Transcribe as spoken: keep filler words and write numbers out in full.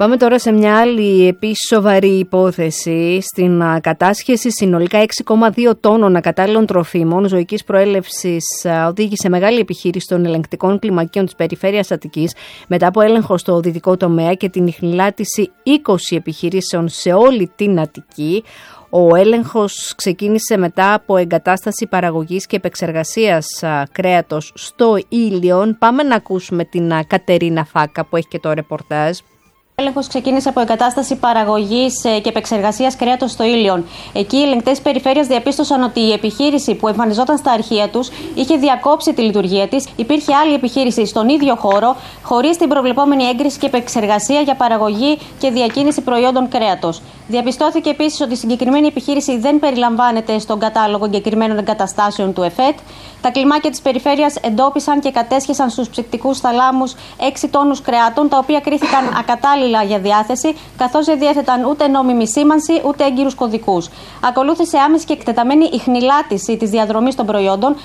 Πάμε τώρα σε μια άλλη επίσης σοβαρή υπόθεση. Στην κατάσχεση συνολικά έξι κόμμα δύο τόνων ακατάλληλων τροφίμων ζωικής προέλευσης οδήγησε μεγάλη επιχείρηση των ελεγκτικών κλιμακίων της περιφέρειας Αττικής μετά από έλεγχο στο δυτικό τομέα και την ιχνηλάτηση είκοσι επιχειρήσεων σε όλη την Αττική. Ο έλεγχος ξεκίνησε μετά από εγκατάσταση παραγωγής και επεξεργασίας κρέατος στο Ήλιον. Πάμε να ακούσουμε την Κατερίνα Φάκα που έχει και το ρεπορτάζ. Ο έλεγχος ξεκίνησε από εγκατάσταση παραγωγής και επεξεργασίας κρέατος στο Ήλιον. Εκεί οι ελεγκτές της περιφέρειας διαπίστωσαν ότι η επιχείρηση που εμφανιζόταν στα αρχεία τους είχε διακόψει τη λειτουργία της. Υπήρχε άλλη επιχείρηση στον ίδιο χώρο, χωρίς την προβλεπόμενη έγκριση και επεξεργασία για παραγωγή και διακίνηση προϊόντων κρέατος. Διαπιστώθηκε επίσης ότι η συγκεκριμένη επιχείρηση δεν περιλαμβάνεται στον κατάλογο εγκεκριμένων εγκαταστάσεων του ΕΦΕΤ. Τα κλιμάκια της περιφέρειας εντόπισαν και κατέσχεσαν στους ψυκτικούς θαλάμους έξι τόνους κρεάτων, τα οποία κρίθηκαν ακατάλληλα για διάθεση, καθώς δεν διέθεταν ούτε νόμιμη σήμανση ούτε έγκυρους κωδικούς. Ακολούθησε άμεση και εκτεταμένη ιχνηλάτηση της διαδρομής των προϊόντων,